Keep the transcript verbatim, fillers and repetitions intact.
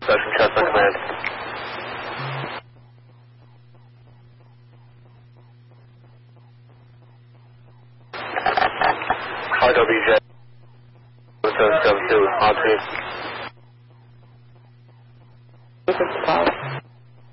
Section Cessna Command. R W J seven seven two, on to you. This is Paul.